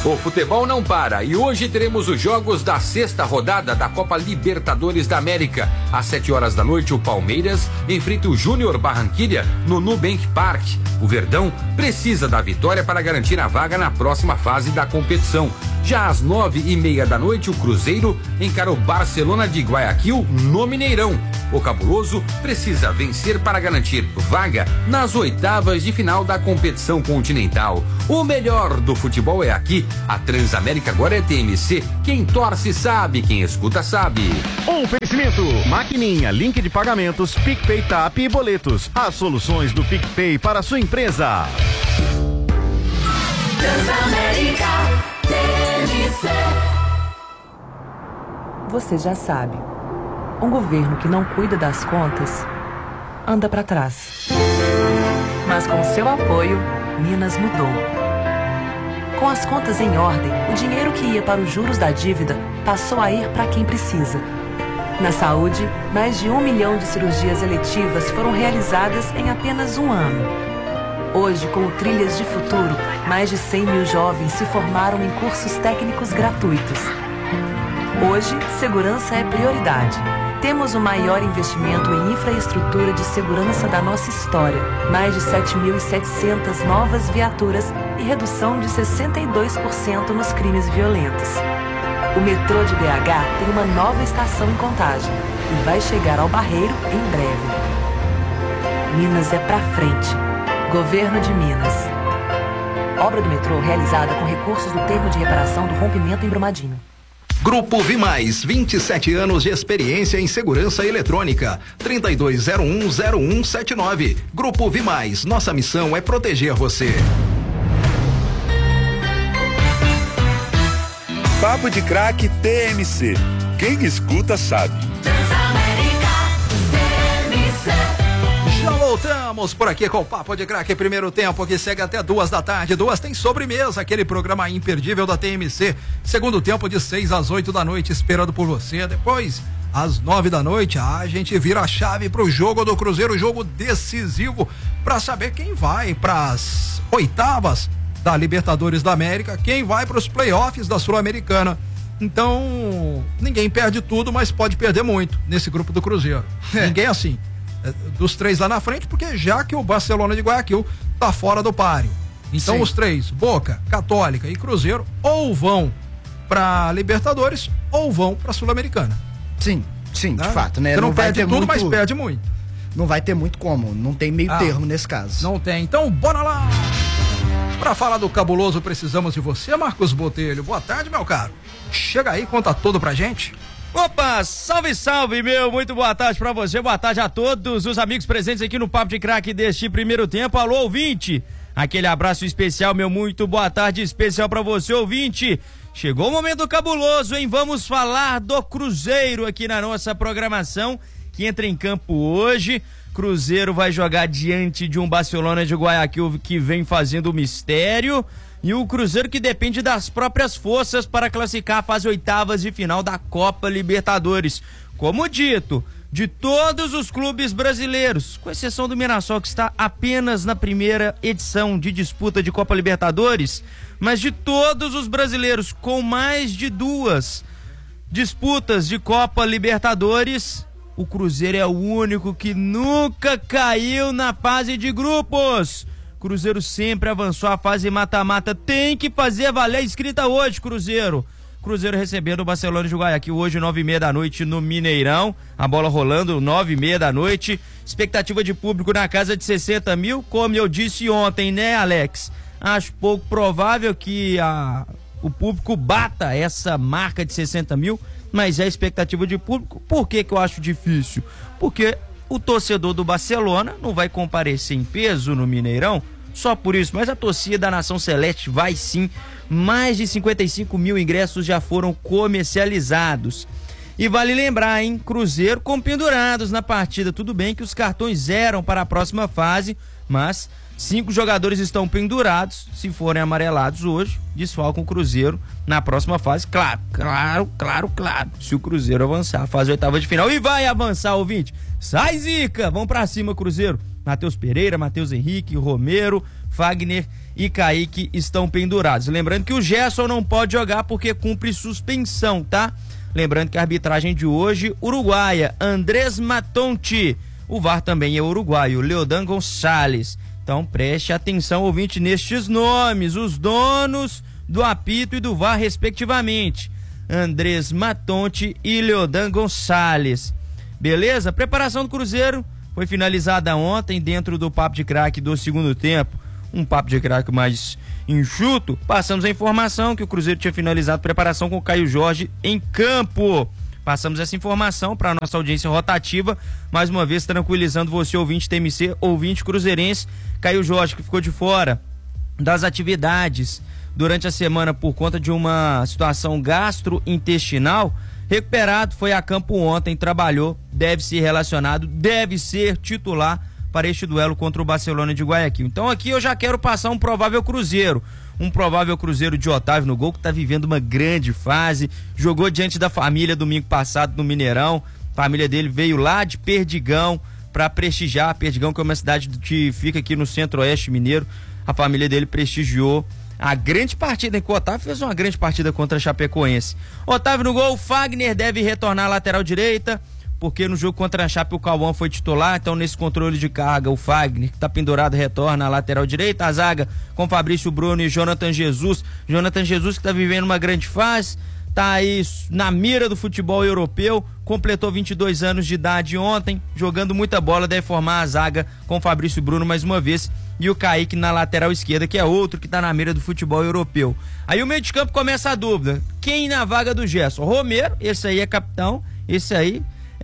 O futebol não para e hoje teremos os jogos da sexta rodada da Copa Libertadores da América. Às 7 horas da noite, o Palmeiras enfrenta o Júnior Barranquilla no Nubank Park. O Verdão precisa da vitória para garantir a vaga na próxima fase da competição. Já às 9:30 da noite, o Cruzeiro encara o Barcelona de Guayaquil no Mineirão. O Cabuloso precisa vencer para garantir vaga nas oitavas de final da competição continental. O melhor do futebol é aqui. A Transamérica agora é TMC. Quem torce sabe, quem escuta sabe. Oferecimento: Maquininha, link de pagamentos, PicPay, TAP e boletos. As soluções do PicPay para a sua empresa. Transamérica TMC. Você já sabe. Um governo que não cuida das contas anda para trás. Mas com seu apoio, Minas mudou. Com as contas em ordem, o dinheiro que ia para os juros da dívida passou a ir para quem precisa. Na saúde, mais de 1 milhão de cirurgias eletivas foram realizadas em apenas um ano. Hoje, com o Trilhas de Futuro, mais de 100 mil jovens se formaram em cursos técnicos gratuitos. Hoje, segurança é prioridade. Temos o maior investimento em infraestrutura de segurança da nossa história. Mais de 7.700 novas viaturas e redução de 62% nos crimes violentos. O metrô de BH tem uma nova estação em Contagem e vai chegar ao Barreiro em breve. Minas é pra frente. Governo de Minas. Obra do metrô realizada com recursos do termo de reparação do rompimento em Brumadinho. Grupo Vimais, 27 anos de experiência em segurança eletrônica. 32010179. Grupo Vimais, nossa missão é proteger você. Papo de Craque TMC. Quem escuta sabe. Já voltamos por aqui com o Papo de Craque, primeiro tempo, que segue até 2 da tarde. 2 tem sobremesa, aquele programa imperdível da TMC. Segundo tempo de 6 às 8 da noite, esperando por você. Depois, às 9 da noite, a gente vira a chave pro jogo do Cruzeiro, jogo decisivo para saber quem vai pras oitavas da Libertadores da América, quem vai pros playoffs da Sul-Americana. Então, ninguém perde tudo, mas pode perder muito nesse grupo do Cruzeiro. Ninguém assim. Dos 3 lá na frente, porque já que o Barcelona de Guayaquil tá fora do páreo. Então, sim, os 3, Boca, Católica e Cruzeiro, ou vão pra Libertadores ou vão pra Sul-Americana. Sim, de fato, né? Você não perde tudo, muito, mas perde muito. Não vai ter muito como, não tem meio termo nesse caso. Não tem, então bora lá! Pra falar do Cabuloso, precisamos de você, Marcos Botelho. Boa tarde, meu caro. Chega aí, conta tudo pra gente. Opa, salve, salve, meu, muito boa tarde pra você, boa tarde a todos os amigos presentes aqui no Papo de Craque deste primeiro tempo. Alô, ouvinte, aquele abraço especial, meu, muito boa tarde especial pra você, ouvinte. Chegou o momento cabuloso, hein? Vamos falar do Cruzeiro aqui na nossa programação, que entra em campo hoje. Cruzeiro vai jogar diante de um Barcelona de Guayaquil que vem fazendo mistério. E o Cruzeiro que depende das próprias forças para classificar a fase oitavas de final da Copa Libertadores. Como dito, de todos os clubes brasileiros, com exceção do Mirassol, que está apenas na primeira edição de disputa de Copa Libertadores, mas de todos os brasileiros com mais de 2 disputas de Copa Libertadores, o Cruzeiro é o único que nunca caiu na fase de grupos. Cruzeiro sempre avançou a fase mata-mata. Tem que fazer valer a escrita hoje, Cruzeiro. Cruzeiro recebendo o Barcelona de Guayaquil hoje, 9:30 da noite no Mineirão. A bola rolando, 9:30 da noite. Expectativa de público na casa de 60 mil. Como eu disse ontem, né, Alex? Acho pouco provável que o público bata essa marca de 60 mil, mas é expectativa de público. Por que eu acho difícil? Porque o torcedor do Barcelona não vai comparecer em peso no Mineirão, só por isso, mas a torcida da Nação Celeste vai sim. Mais de 55 mil ingressos já foram comercializados. E vale lembrar, hein, Cruzeiro com pendurados na partida. Tudo bem que os cartões eram para a próxima fase, mas 5 jogadores estão pendurados. Se forem amarelados hoje, desfalcam o Cruzeiro na próxima fase. Claro. Se o Cruzeiro avançar a fase oitava de final, e vai avançar, ouvinte. Sai, zica! Vamos pra cima, Cruzeiro. Matheus Pereira, Matheus Henrique, Romero, Fagner e Kaique estão pendurados. Lembrando que o Gerson não pode jogar porque cumpre suspensão, tá? Lembrando que a arbitragem de hoje, uruguaia, Andrés Matonti. O VAR também é uruguaio, Leodan Gonçalves. Então preste atenção, ouvinte, nestes nomes, os donos do apito e do VAR, respectivamente. Andrés Matonti e Leodan Gonçalves. Beleza? A preparação do Cruzeiro foi finalizada ontem dentro do Papo de Craque do segundo tempo. Um Papo de Craque mais enxuto. Passamos a informação que o Cruzeiro tinha finalizado a preparação com o Caio Jorge em campo. Passamos essa informação para a nossa audiência rotativa, mais uma vez tranquilizando você, ouvinte TMC, ouvinte cruzeirense. Caio Jorge, que ficou de fora das atividades durante a semana por conta de uma situação gastrointestinal, recuperado, foi a campo ontem, trabalhou, deve ser relacionado, deve ser titular para este duelo contra o Barcelona de Guayaquil. Então aqui eu já quero passar um provável Cruzeiro de Otávio no gol, que está vivendo uma grande fase, jogou diante da família domingo passado no Mineirão, a família dele veio lá de Perdigão para prestigiar, Perdigão que é uma cidade que fica aqui no centro-oeste mineiro, a família dele prestigiou a grande partida, em que o Otávio fez uma grande partida contra a Chapecoense. Otávio no gol, Fagner deve retornar à lateral direita, porque no jogo contra a Chape o Cauã foi titular, então nesse controle de carga o Fagner, que tá pendurado, retorna à lateral direita, a zaga com Fabrício Bruno e Jonathan Jesus que tá vivendo uma grande fase, tá aí na mira do futebol europeu, completou 22 anos de idade ontem, jogando muita bola, deve formar a zaga com Fabrício Bruno mais uma vez, e o Kaique na lateral esquerda, que é outro que tá na mira do futebol europeu. Aí o meio de campo começa a dúvida, quem na vaga do Gerson? Romero, esse aí é capitão, esse aí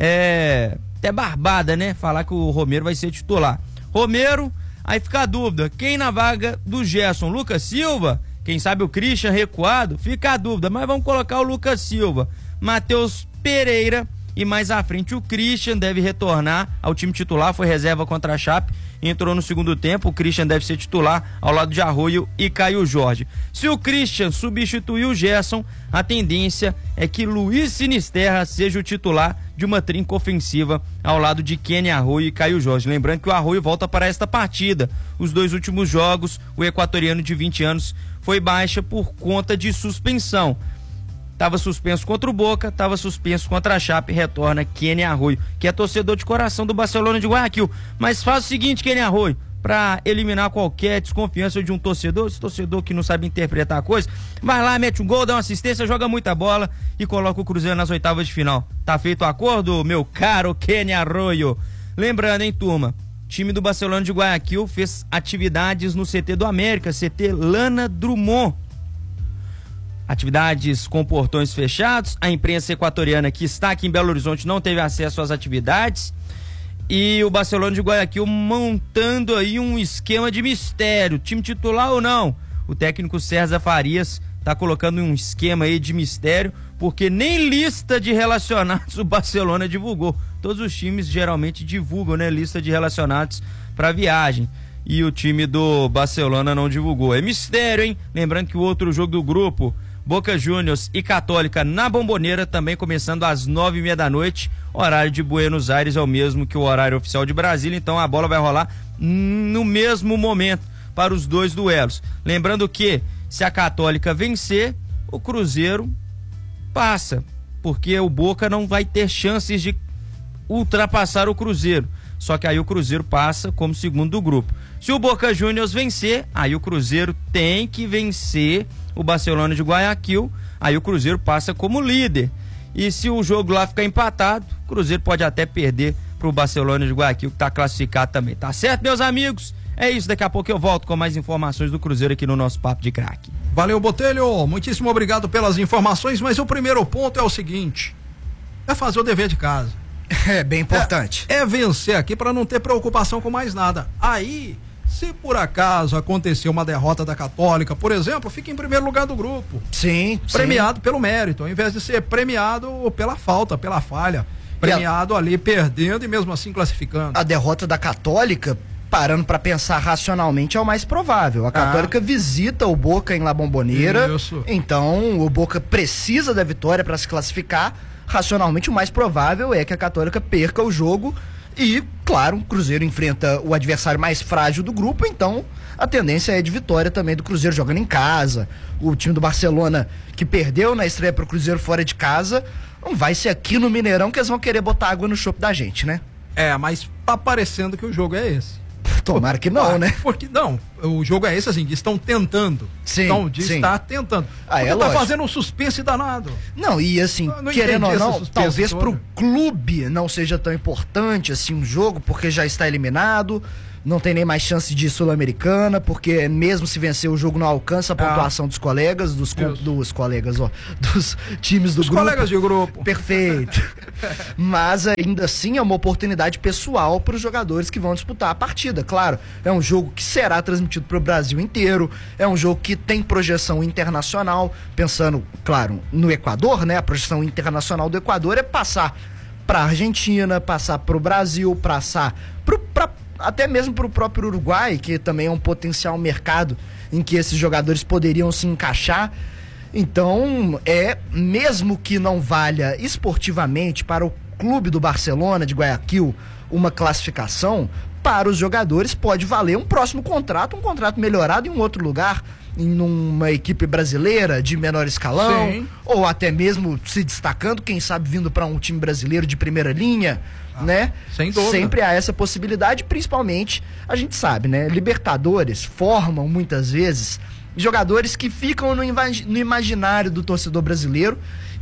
é até barbada, né? Falar que o Romero vai ser titular. Romero, aí fica a dúvida, quem na vaga do Gerson? Lucas Silva? Quem sabe o Christian recuado? Fica a dúvida, mas vamos colocar o Lucas Silva. Matheus Pereira e mais à frente o Christian deve retornar ao time titular, foi reserva contra a Chape, entrou no segundo tempo, o Christian deve ser titular ao lado de Arroio e Caio Jorge. Se o Christian substituir o Gerson, a tendência é que Luiz Sinisterra seja o titular de uma trinca ofensiva ao lado de Kenny Arroio e Caio Jorge. Lembrando que o Arroio volta para esta partida. Os dois últimos jogos, o equatoriano de 20 anos foi baixa por conta de suspensão. Estava suspenso contra o Boca, estava suspenso contra a Chape, retorna Kenny Arroio, que é torcedor de coração do Barcelona de Guayaquil. Mas faz o seguinte, Kenny Arroio, para eliminar qualquer desconfiança de um torcedor, esse torcedor que não sabe interpretar a coisa, vai lá, mete um gol, dá uma assistência, joga muita bola e coloca o Cruzeiro nas oitavas de final. Tá feito o acordo, meu caro Kenny Arroio? Lembrando, hein, turma, time do Barcelona de Guayaquil fez atividades no CT do América, CT Lana Drummond. Atividades com portões fechados, a imprensa equatoriana que está aqui em Belo Horizonte não teve acesso às atividades e o Barcelona de Guayaquil montando aí um esquema de mistério, time titular ou não. O técnico César Farias tá colocando um esquema aí de mistério, porque nem lista de relacionados o Barcelona divulgou. Todos os times geralmente divulgam, né, lista de relacionados para viagem. E o time do Barcelona não divulgou. É mistério, hein? Lembrando que o outro jogo do grupo, Boca Juniors e Católica na Bombonera, também começando às 9h30 da noite. Horário de Buenos Aires é o mesmo que o horário oficial de Brasília, então a bola vai rolar no mesmo momento para os dois duelos. Lembrando que se a Católica vencer, o Cruzeiro passa, porque o Boca não vai ter chances de ultrapassar o Cruzeiro. Só que aí o Cruzeiro passa como segundo do grupo. Se o Boca Juniors vencer, aí o Cruzeiro tem que vencer o Barcelona de Guayaquil, aí o Cruzeiro passa como líder. E se o jogo lá ficar empatado, o Cruzeiro pode até perder pro Barcelona de Guayaquil, que tá classificado também. Tá certo, meus amigos? É isso, daqui a pouco eu volto com mais informações do Cruzeiro aqui no nosso Papo de Craque. Valeu, Botelho, muitíssimo obrigado pelas informações, mas o primeiro ponto é o seguinte, é fazer o dever de casa. É bem importante. É vencer aqui para não ter preocupação com mais nada. Aí, se por acaso acontecer uma derrota da Católica, por exemplo, fica em primeiro lugar do grupo. Sim. Premiado pelo mérito, ao invés de ser premiado pela falta, pela falha. Premiado ali perdendo e mesmo assim classificando. A derrota da Católica, parando para pensar racionalmente, é o mais provável. A Católica visita o Boca em La Bombonera. Isso. Então o Boca precisa da vitória para se classificar. Racionalmente o mais provável é que a Católica perca o jogo E, claro, o Cruzeiro enfrenta o adversário mais frágil do grupo, então a tendência é de vitória também do Cruzeiro jogando em casa. O time do Barcelona, que perdeu na estreia pro Cruzeiro fora de casa, não vai ser aqui no Mineirão que eles vão querer botar água no chope da gente, né? Mas tá parecendo que o jogo é esse. Tomara que não, né? Porque não, o jogo é esse assim, estão tentando. Sim, está tentando. Porque tá fazendo um suspense danado. Não, e assim, querendo ou não, talvez pro clube não seja tão importante assim um jogo, porque já está eliminado, não tem nem mais chance de Sul-Americana, porque mesmo se vencer o jogo não alcança a pontuação dos colegas, dos times do grupo. Dos colegas de grupo. Perfeito. Mas ainda assim é uma oportunidade pessoal para os jogadores que vão disputar a partida, claro. É um jogo que será transmitido para o Brasil inteiro, é um jogo que tem projeção internacional, pensando, claro, no Equador, né? A projeção internacional do Equador é passar para a Argentina, passar para o Brasil, passar até mesmo para o próprio Uruguai, que também é um potencial mercado em que esses jogadores poderiam se encaixar. Então, mesmo que não valha esportivamente para o clube do Barcelona de Guayaquil uma classificação, para os jogadores pode valer um próximo contrato, um contrato melhorado em um outro lugar, em uma equipe brasileira de menor escalão. Sim. Ou até mesmo se destacando, quem sabe vindo para um time brasileiro de primeira linha, né? Sem dúvida. Sempre há essa possibilidade, principalmente, a gente sabe, né? Libertadores formam muitas vezes jogadores que ficam no imaginário do torcedor brasileiro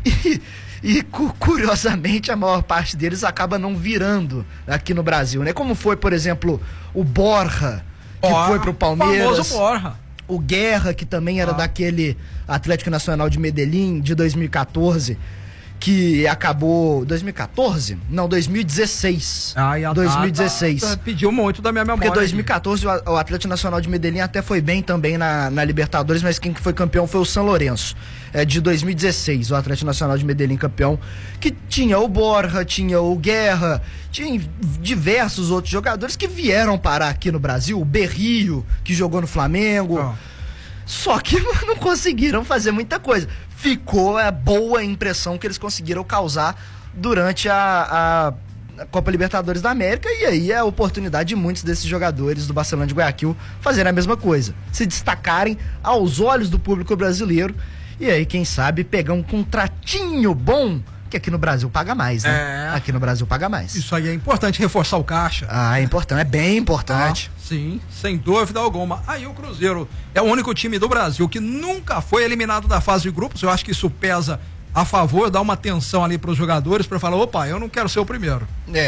e curiosamente a maior parte deles acaba não virando aqui no Brasil, né? Como foi, por exemplo, o Borja, que foi pro Palmeiras. Famoso Borja. O Guerra, que também era daquele Atlético Nacional de Medellín de 2014, que acabou... 2014? Não, 2016. 2016. Pediu muito da minha memória. Porque 2014 o Atlético Nacional de Medellín até foi bem também na Libertadores, mas quem foi campeão foi o São Lourenço. De 2016, o Atlético Nacional de Medellín campeão, que tinha o Borja, tinha o Guerra, tinha diversos outros jogadores que vieram parar aqui no Brasil, o Berrio, que jogou no Flamengo. Só que não conseguiram fazer muita coisa. Ficou a boa impressão que eles conseguiram causar durante a Copa Libertadores da América, e aí é a oportunidade de muitos desses jogadores do Barcelona de Guayaquil fazerem a mesma coisa, se destacarem aos olhos do público brasileiro, e aí quem sabe pegar um contratinho bom, que aqui no Brasil paga mais, né? Aqui no Brasil paga mais. Isso aí é importante, reforçar o caixa. É importante, é bem importante. Sim, sem dúvida alguma. Aí o Cruzeiro é o único time do Brasil que nunca foi eliminado da fase de grupos. Eu acho que isso pesa a favor, dá uma atenção ali para os jogadores para falar, opa, eu não quero ser o primeiro.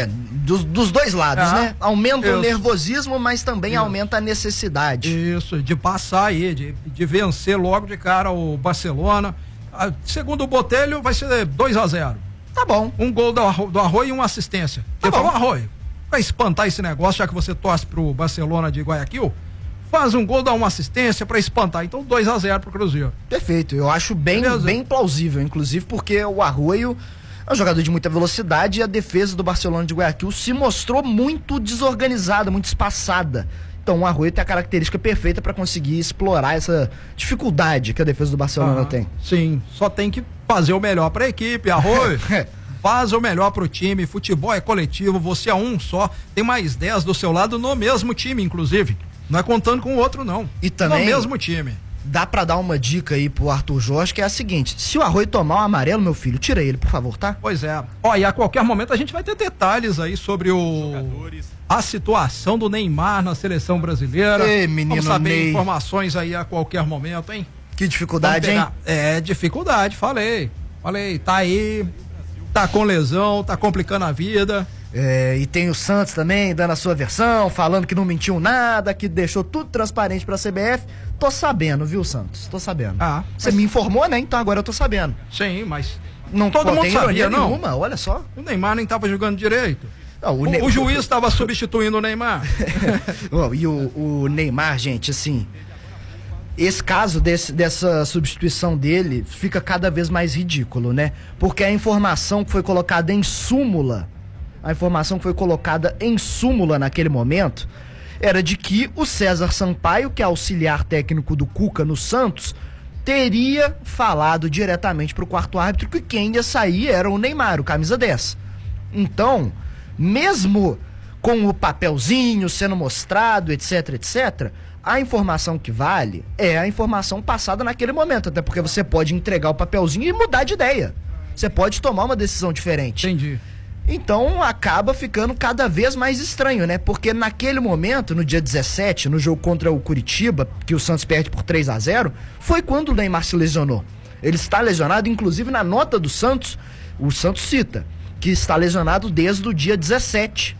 Dos dois lados, né? Aumenta o nervosismo, mas também aumenta a necessidade. Isso, de passar aí, de vencer logo de cara o Barcelona. Segundo o Botelho, vai ser 2-0. Tá bom. Um gol do Arroio e uma assistência. Ele falou, Arroio, pra espantar esse negócio, já que você torce pro Barcelona de Guayaquil, faz um gol, dá uma assistência pra espantar. Então 2-0 pro Cruzeiro. Perfeito, eu acho bem plausível, inclusive porque o Arroio é um jogador de muita velocidade e a defesa do Barcelona de Guayaquil se mostrou muito desorganizada, muito espaçada. Então o Arroio tem a característica perfeita para conseguir explorar essa dificuldade que a defesa do Barcelona tem. Sim, só tem que fazer o melhor para a equipe, Arroio. Faz o melhor pro time, futebol é coletivo, você é um só, tem mais 10 do seu lado no mesmo time, inclusive. Não é contando com o outro, não. E também no mesmo time. Dá pra dar uma dica aí pro Arthur Jorge, que é a seguinte: se o Arroio tomar um amarelo, meu filho, tira ele, por favor, tá? Pois é. E a qualquer momento a gente vai ter detalhes aí sobre a situação do Neymar na seleção brasileira. Ei, menino Vamos saber Ney. Informações aí a qualquer momento, hein? Que dificuldade, hein? Dificuldade, falei. Tá aí, tá com lesão, tá complicando a vida. E tem o Santos também dando a sua versão, falando que não mentiu nada, que deixou tudo transparente pra CBF. Tô sabendo, viu, Santos? Tô sabendo. Você me informou, né? Então agora eu tô sabendo. Sim, mas não todo mundo sabia, não? Nenhuma, olha só. O Neymar nem tava jogando direito. Não, o juiz estava substituindo o Neymar. E o Neymar, gente, assim, esse caso dessa substituição dele fica cada vez mais ridículo, né? Porque a informação que foi colocada em súmula, naquele momento, era de que o César Sampaio, que é auxiliar técnico do Cuca no Santos, teria falado diretamente pro quarto árbitro que quem ia sair era o Neymar, o camisa 10. Então, mesmo com o papelzinho sendo mostrado, etc, etc, a informação que vale é a informação passada naquele momento, até porque você pode entregar o papelzinho e mudar de ideia. Você pode tomar uma decisão diferente. Entendi. Então acaba ficando cada vez mais estranho, né? Porque naquele momento, no dia 17, no jogo contra o Curitiba, que o Santos perde por 3-0, foi quando o Neymar se lesionou. Ele está lesionado, inclusive na nota do Santos, o Santos cita que está lesionado desde o dia 17,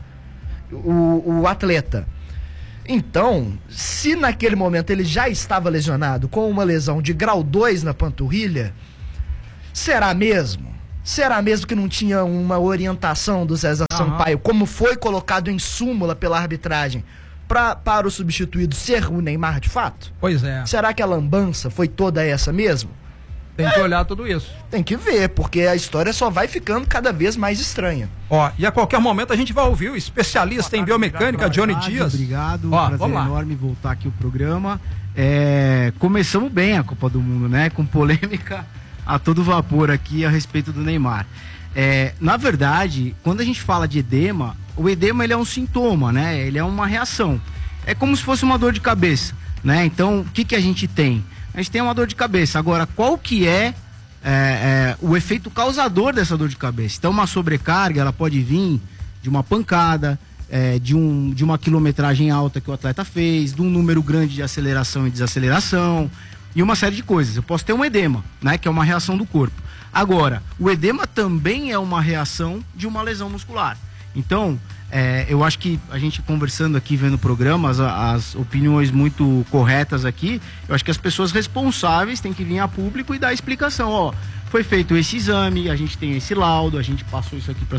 o atleta. Então, se naquele momento ele já estava lesionado com uma lesão de grau 2 na panturrilha, será mesmo? Será mesmo que não tinha uma orientação do César Sampaio, como foi colocado em súmula pela arbitragem, para o substituído ser o Neymar de fato? Pois é. Será que a lambança foi toda essa mesmo? Tem que olhar tudo isso. Tem que ver, porque a história só vai ficando cada vez mais estranha. Ó, e a qualquer momento a gente vai ouvir o especialista em biomecânica, Johnny Dias. Obrigado, ó, prazer enorme voltar aqui o programa. Começamos bem a Copa do Mundo, né? Com polêmica a todo vapor aqui a respeito do Neymar. Na verdade, quando a gente fala de edema, o edema ele é um sintoma, né? Ele é uma reação. É como se fosse uma dor de cabeça, né? Então, o que a gente tem? A gente tem uma dor de cabeça. Agora, qual que é o efeito causador dessa dor de cabeça? Então, uma sobrecarga, ela pode vir de uma pancada, de uma quilometragem alta que o atleta fez, de um número grande de aceleração e desaceleração, e uma série de coisas. Eu posso ter um edema, né, que é uma reação do corpo. Agora, o edema também é uma reação de uma lesão muscular. Então, eu acho que a gente conversando aqui, vendo programas, as opiniões muito corretas aqui, eu acho que as pessoas responsáveis têm que vir a público e dar a explicação. Ó, foi feito esse exame, a gente tem esse laudo, a gente passou isso aqui para a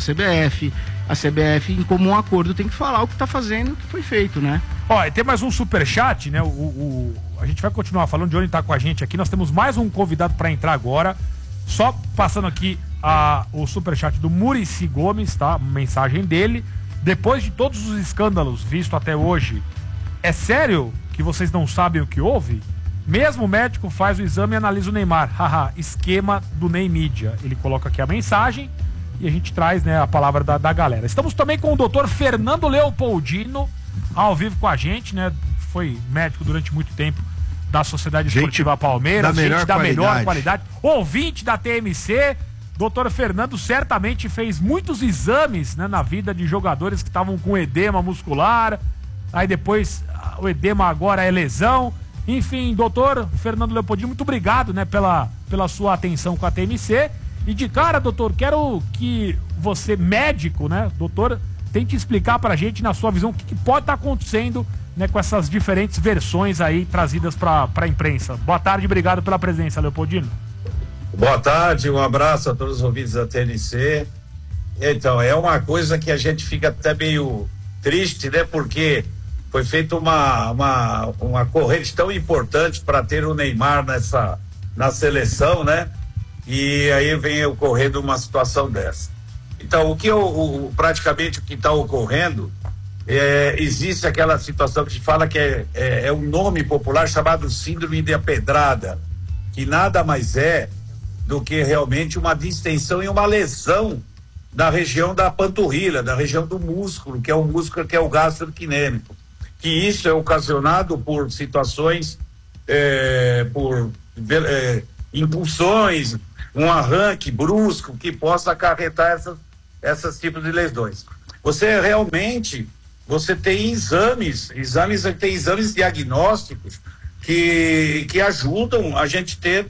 CBF, em comum acordo, tem que falar o que está fazendo, o que foi feito, né? Ó, e tem mais um superchat, né? A gente vai continuar falando, de onde tá com a gente aqui, nós temos mais um convidado para entrar agora, só passando aqui o superchat do Muricy Gomes, tá? Mensagem dele. Depois de todos os escândalos vistos até hoje, é sério que vocês não sabem o que houve? Mesmo o médico faz o exame e analisa o Neymar. Haha, esquema do Ney Mídia. Ele coloca aqui a mensagem e a gente traz, né, a palavra da galera. Estamos também com o doutor Fernando Leopoldino, ao vivo com a gente, né? Foi médico durante muito tempo da Sociedade Esportiva Palmeiras, gente da melhor qualidade, ouvinte da TMC. Doutor Fernando certamente fez muitos exames, né, na vida de jogadores que estavam com edema muscular, aí depois o edema agora é lesão. Enfim, doutor Fernando Leopoldino, muito obrigado, né, pela sua atenção com a TMC. E de cara, doutor, quero que você, médico, né, doutor, tente explicar pra gente, na sua visão, o que pode estar acontecendo, né, com essas diferentes versões aí trazidas pra imprensa. Boa tarde, obrigado pela presença, Leopoldino. Boa tarde, um abraço a todos os ouvintes da TNC. Então, é uma coisa que a gente fica até meio triste, né? Porque foi feita uma corrente tão importante para ter o Neymar na seleção, né? E aí vem ocorrendo uma situação dessa. Então, praticamente o que está ocorrendo, existe aquela situação que a gente fala que é um nome popular chamado síndrome da pedrada, que nada mais é do que realmente uma distensão e uma lesão da região da panturrilha, da região do músculo, que é o músculo que é o gastrocnêmico. Que isso é ocasionado por situações, por impulsões, um arranque brusco que possa acarretar essas tipos de lesões. Você tem exames diagnósticos que ajudam a gente ter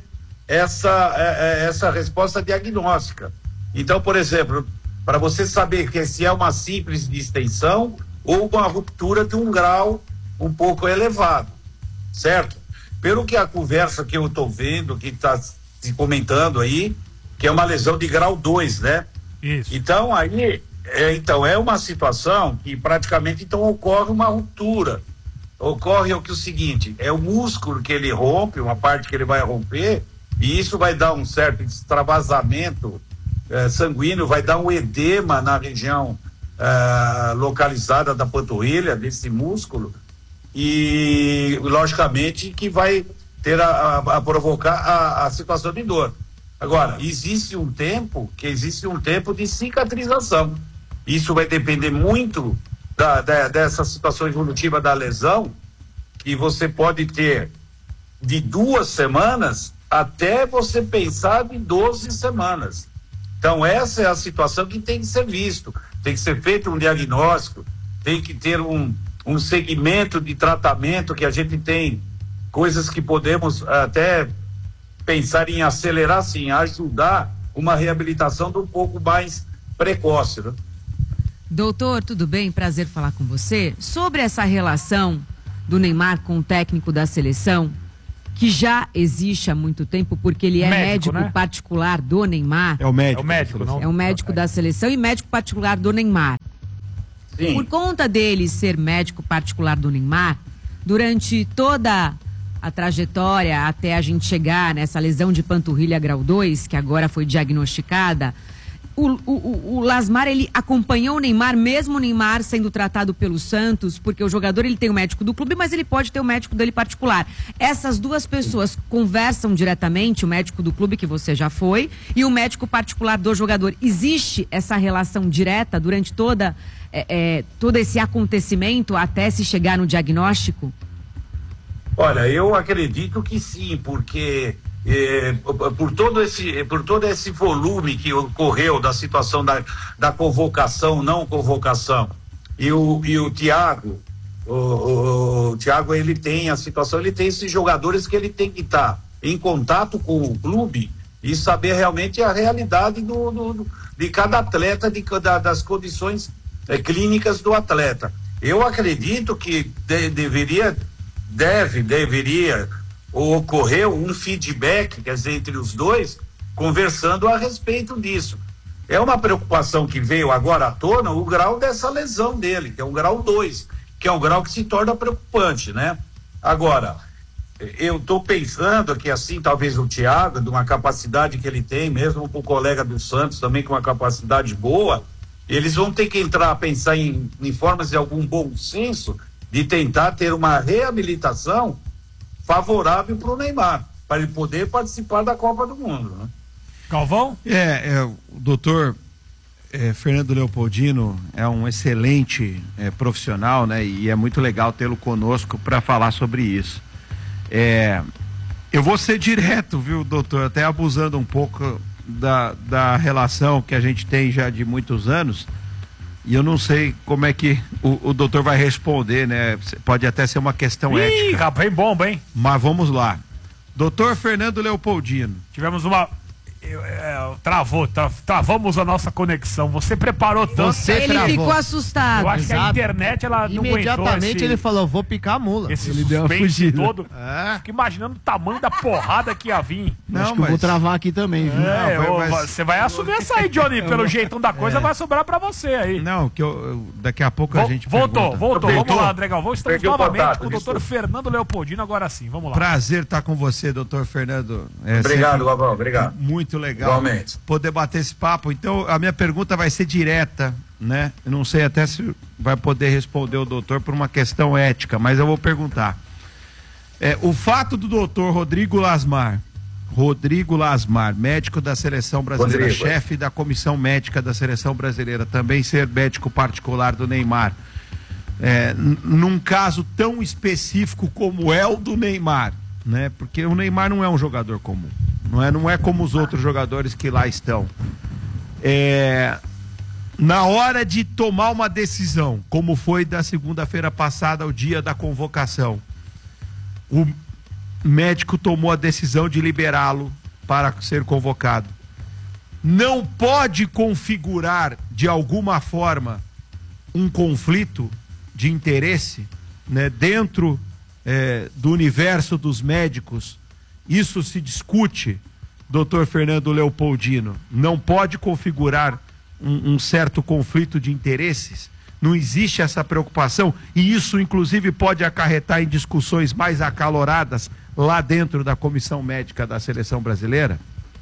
essa resposta diagnóstica. Então, por exemplo, para você saber que se é uma simples distensão ou uma ruptura de um grau um pouco elevado, certo? Pelo que a conversa que eu estou vendo, que está se comentando aí, que é uma lesão de grau 2, né? Isso. Então, aí, é uma situação que praticamente então ocorre uma ruptura. Ocorre o seguinte, é o músculo que ele rompe, uma parte que ele vai romper, e isso vai dar um certo extravasamento sanguíneo, vai dar um edema na região localizada da panturrilha, desse músculo, e logicamente que vai ter a provocar a situação de dor. Agora, existe um tempo de cicatrização. Isso vai depender muito dessa situação evolutiva da lesão, que você pode ter de 2 semanas até você pensar de 12 semanas. Então essa é a situação que tem que ser visto, tem que ser feito um diagnóstico, tem que ter um segmento de tratamento, que a gente tem coisas que podemos até pensar em acelerar, sim, ajudar uma reabilitação de um pouco mais precoce, né? Doutor, tudo bem? Prazer falar com você. Sobre essa relação do Neymar com o técnico da seleção, que já existe há muito tempo, porque ele é médico né? particular do Neymar. É o médico, não? É o médico da seleção e médico particular do Neymar. Sim. Por conta dele ser médico particular do Neymar, durante toda a trajetória até a gente chegar nessa lesão de panturrilha grau 2, que agora foi diagnosticada, o Lasmar, ele acompanhou o Neymar, mesmo o Neymar sendo tratado pelo Santos, porque o jogador, ele tem o médico do clube, mas ele pode ter o médico dele particular. Essas duas pessoas conversam diretamente, o médico do clube, que você já foi, e o médico particular do jogador. Existe essa relação direta durante todo esse acontecimento até se chegar no diagnóstico? Olha, eu acredito que sim, porque por todo esse volume que ocorreu da situação da convocação, não convocação, e o Thiago, o Thiago, ele tem a situação, ele tem esses jogadores que ele tem que estar em contato com o clube e saber realmente a realidade de cada atleta, das condições clínicas do atleta. Eu acredito que deveria ocorrer um feedback, quer dizer, entre os dois, conversando a respeito disso. É uma preocupação que veio agora à tona, o grau dessa lesão dele, que é um grau 2, que é um grau que se torna preocupante, né? Agora, eu estou pensando que assim, talvez o Thiago, de uma capacidade que ele tem, mesmo o colega do Santos também com uma capacidade boa, eles vão ter que pensar em formas de algum bom senso de tentar ter uma reabilitação favorável para o Neymar, para ele poder participar da Copa do Mundo, né? Galvão? O doutor Fernando Leopoldino é um excelente profissional, né? E é muito legal tê-lo conosco para falar sobre isso. Eu vou ser direto, viu, doutor, até abusando um pouco da relação que a gente tem já de muitos anos, e eu não sei como é que o doutor vai responder, né? Pode até ser uma questão ética. Rapaz, bomba, hein? Mas vamos lá. Doutor Fernando Leopoldino. Tivemos uma... Travamos a nossa conexão. Você preparou tanto. Ele ficou assustado. Eu acho que a internet, ela não aguentou. Imediatamente ele falou, vou picar a mula. Ele deu uma fugida todo. Fico imaginando o tamanho da porrada que ia vir. Acho que eu vou travar aqui também, viu? Você vai assumir essa aí, Johnny. Pelo jeitão da coisa, vai sobrar pra você aí. Não, que daqui a pouco a gente Voltou. Vamos lá, André Galvão. Estamos novamente com o doutor Fernando Leopoldino. Agora sim, vamos lá. Prazer estar com você, doutor Fernando. Obrigado, Galvão. Obrigado. Muito legal. Igualmente. Poder bater esse papo. Então, a minha pergunta vai ser direta, né? Eu não sei até se vai poder responder o doutor por uma questão ética, mas eu vou perguntar. O fato do doutor Rodrigo Lasmar, médico da seleção brasileira, chefe da comissão médica da seleção brasileira, também ser médico particular do Neymar, num caso tão específico como é o do Neymar, né? Porque o Neymar não é um jogador comum, não é como os outros jogadores que lá estão. Na hora de tomar uma decisão, como foi da segunda-feira passada, o dia da convocação, o médico tomou a decisão de liberá-lo para ser convocado. Não pode configurar de alguma forma um conflito de interesse, né, dentro do universo dos médicos. Isso se discute, doutor Fernando Leopoldino. Não pode configurar um certo conflito de interesses? Não existe essa preocupação? E isso, inclusive, pode acarretar em discussões mais acaloradas lá dentro da comissão médica da seleção brasileira?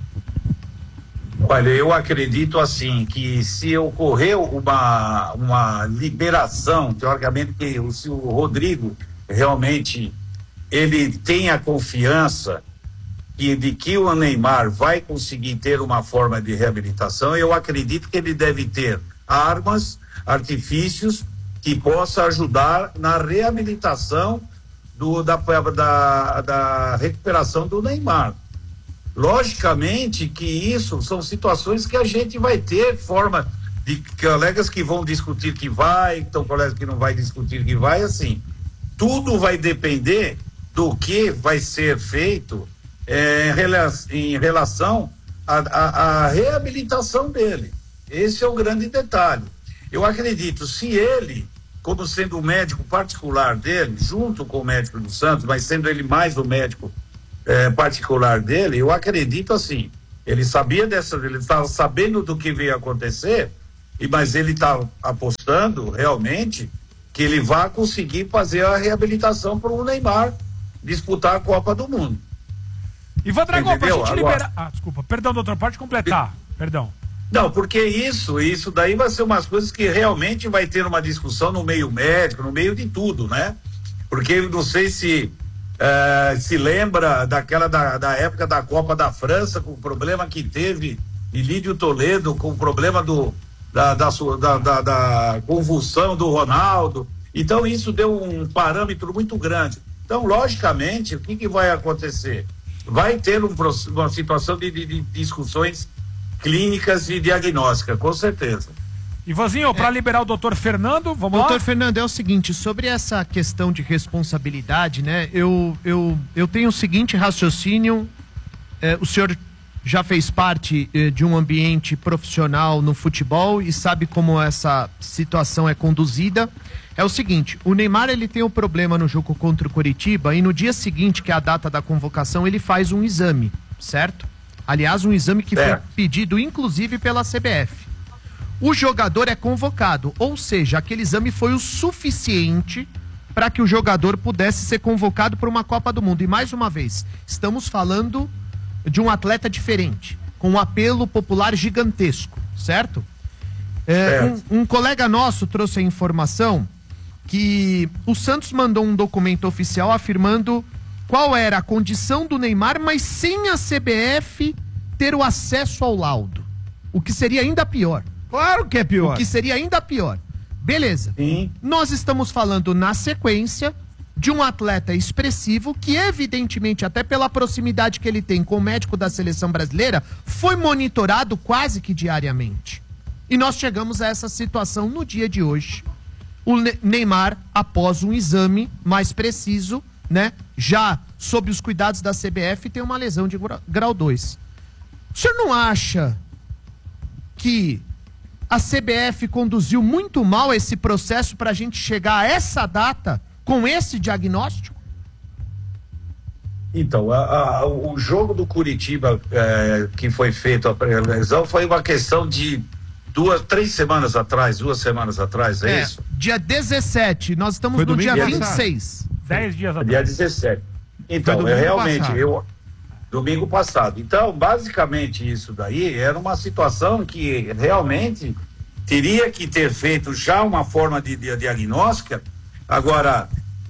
Olha, eu acredito assim, que se ocorrer uma liberação, teoricamente, se o Rodrigo realmente ele tem a confiança de que o Neymar vai conseguir ter uma forma de reabilitação, eu acredito que ele deve ter armas, artifícios que possa ajudar na reabilitação da recuperação do Neymar. Logicamente que isso são situações que a gente vai ter forma de colegas que vão discutir que vai, então colegas que não vai discutir que vai, assim, tudo vai depender do que vai ser feito em relação à reabilitação dele. Esse é o grande detalhe. Eu acredito, se ele, como sendo o médico particular dele, junto com o médico do Santos, mas sendo ele mais o médico particular dele, eu acredito assim, ele estava sabendo do que veio acontecer, mas ele está apostando realmente que ele vai conseguir fazer a reabilitação para o Neymar disputar a Copa do Mundo. Ivan Drago, pra gente liberar... desculpa, perdão, doutor, pode completar, perdão. Não, porque isso daí vai ser umas coisas que realmente vai ter uma discussão no meio médico, no meio de tudo, né? Porque não sei se se lembra da época da Copa da França, com o problema que teve Ilídio Toledo, com o problema da convulsão do Ronaldo. Então isso deu um parâmetro muito grande. Então, logicamente, o que vai acontecer? Vai ter uma situação de discussões clínicas e diagnósticas, com certeza. Ivanzinho, para liberar o doutor Fernando, vamos lá? Doutor Fernando, é o seguinte, sobre essa questão de responsabilidade, né, eu tenho o seguinte raciocínio, o senhor já fez parte de um ambiente profissional no futebol e sabe como essa situação é conduzida. É o seguinte, o Neymar ele tem um problema no jogo contra o Coritiba e no dia seguinte, que é a data da convocação, ele faz um exame, certo? Aliás, um exame que foi pedido inclusive pela CBF. O jogador é convocado, ou seja, aquele exame foi o suficiente para que o jogador pudesse ser convocado para uma Copa do Mundo. E mais uma vez, estamos falando de um atleta diferente, com um apelo popular gigantesco, certo? Um colega nosso trouxe a informação que o Santos mandou um documento oficial afirmando qual era a condição do Neymar, mas sem a CBF ter o acesso ao laudo. O que seria ainda pior. Claro que é pior. O que seria ainda pior. Beleza. Sim. Nós estamos falando na sequência de um atleta expressivo que, evidentemente, até pela proximidade que ele tem com o médico da seleção brasileira, foi monitorado quase que diariamente. E nós chegamos a essa situação no dia de hoje. O Neymar, após um exame mais preciso, né, já sob os cuidados da CBF, tem uma lesão de grau 2. O senhor não acha que a CBF conduziu muito mal esse processo para a gente chegar a essa data com esse diagnóstico? Então, o jogo do Curitiba que foi feito a pré-lesão foi uma questão de 2 semanas atrás, é isso? Dia 17, nós estamos no dia 26. 10 dias atrás. Dia 17. Então, domingo passado. Então, basicamente isso daí era uma situação que realmente teria que ter feito já uma forma de diagnóstica. Agora,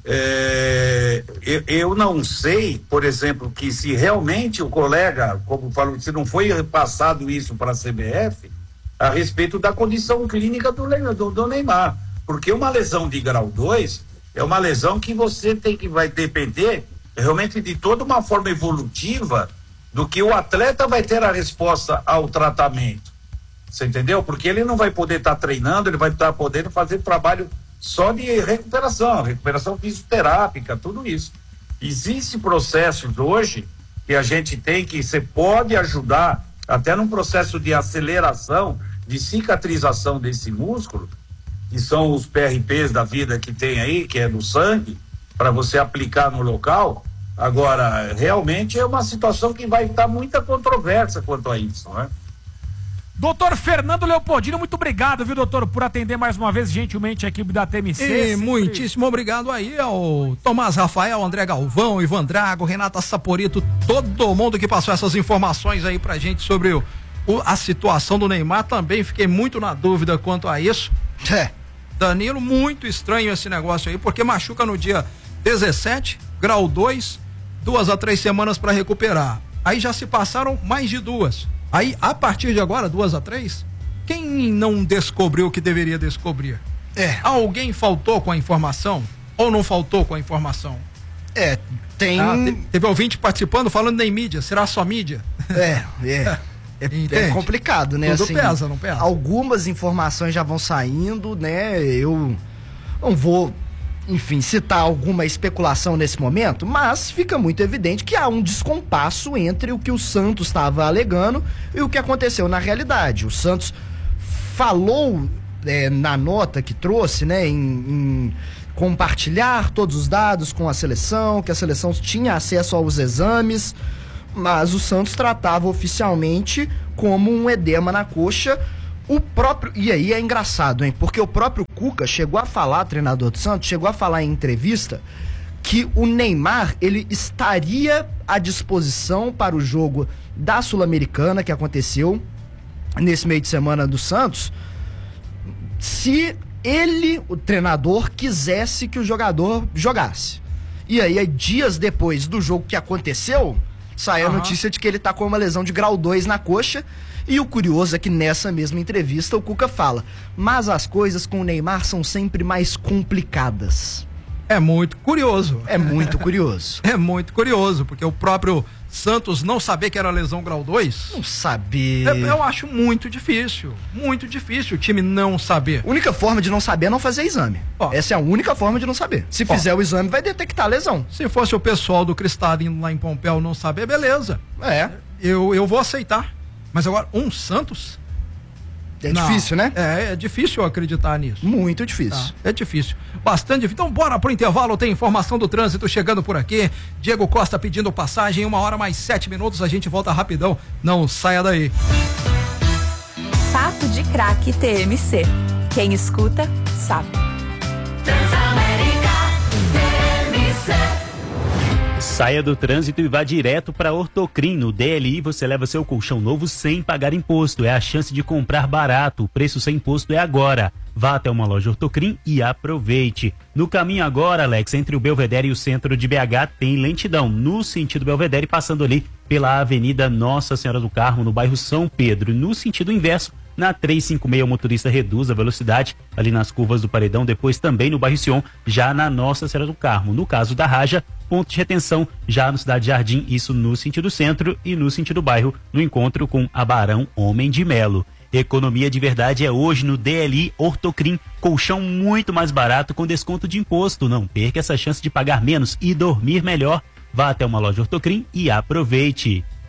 eu não sei, por exemplo, que se realmente o colega, como falou, se não foi passado isso para a CBF, a respeito da condição clínica do Neymar. Porque uma lesão de grau 2 é uma lesão que vai depender realmente de toda uma forma evolutiva do que o atleta vai ter a resposta ao tratamento. Você entendeu? Porque ele não vai poder estar treinando, ele vai estar podendo fazer trabalho só de recuperação fisioterápica, tudo isso. Existem processos hoje que a gente tem que você pode ajudar até num processo de aceleração, de cicatrização desse músculo, que são os PRPs da vida que tem aí, que é do sangue, para você aplicar no local. Agora, realmente é uma situação que vai estar muita controvérsia quanto a isso, né? Doutor Fernando Leopoldino, muito obrigado, viu, doutor, por atender mais uma vez gentilmente a equipe da TMC. E muitíssimo obrigado aí ao Tomás Rafael, André Galvão, Ivan Drago, Renata Saporito, todo mundo que passou essas informações aí pra gente sobre a situação do Neymar. Também fiquei muito na dúvida quanto a isso. Danilo, muito estranho esse negócio aí, porque machuca no dia 17, grau 2, 2 a 3 semanas para recuperar. Aí já se passaram mais de 2. Aí, a partir de agora, 2 a 3, quem não descobriu o que deveria descobrir? Alguém faltou com a informação ou não faltou com a informação? Teve ouvinte participando falando nem mídia, será só mídia? É complicado, né? Tudo assim, pesa, não pesa? Algumas informações já vão saindo, né? Eu não vou, enfim, citar alguma especulação nesse momento, mas fica muito evidente que há um descompasso entre o que o Santos estava alegando e o que aconteceu na realidade. O Santos falou na nota que trouxe, né, em compartilhar todos os dados com a seleção, que a seleção tinha acesso aos exames, mas o Santos tratava oficialmente como um edema na coxa. E aí é engraçado, hein? Porque o próprio Cuca chegou a falar, treinador do Santos, chegou a falar em entrevista que o Neymar, ele estaria à disposição para o jogo da Sul-Americana que aconteceu nesse meio de semana do Santos, se ele, o treinador, quisesse que o jogador jogasse. E aí, dias depois do jogo que aconteceu, saiu a notícia de que ele tá com uma lesão de grau 2 na coxa. E o curioso é que nessa mesma entrevista o Cuca fala: mas as coisas com o Neymar são sempre mais complicadas. É muito curioso. É muito curioso. É muito curioso, porque o próprio Santos não saber que era lesão grau 2. Não saber. Eu acho muito difícil o time não saber. A única forma de não saber é não fazer exame. Essa é a única forma de não saber. Se fizer o exame, vai detectar a lesão. Se fosse o pessoal do Cristalino lá em Pompéu não saber, beleza. Eu vou aceitar. Mas agora, um Santos? Difícil, né? É difícil acreditar nisso. Muito difícil. É difícil. Bastante difícil. Então bora pro intervalo, tem informação do trânsito chegando por aqui. Diego Costa pedindo passagem, 1h mais 7 minutos, a gente volta rapidão. Não saia daí. Papo de Craque TMC. Quem escuta, sabe. Transamérica TMC. Saia do trânsito e vá direto para Ortocrim. No DLI você leva seu colchão novo sem pagar imposto. É a chance de comprar barato. O preço sem imposto é agora. Vá até uma loja Ortocrim e aproveite. No caminho agora, Alex, entre o Belvedere e o centro de BH tem lentidão. No sentido Belvedere, passando ali pela Avenida Nossa Senhora do Carmo, no bairro São Pedro. No sentido inverso, na 356 o motorista reduz a velocidade ali nas curvas do Paredão, depois também no bairro Sion, já na Nossa Senhora do Carmo. No caso da Raja, ponto de retenção já no Cidade Jardim, isso no sentido centro, e no sentido bairro, no encontro com a Barão Homem de Melo. Economia de verdade é hoje no DLI Ortocrim, colchão muito mais barato com desconto de imposto. Não perca essa chance de pagar menos e dormir melhor. Vá até uma loja Ortocrim e aproveite.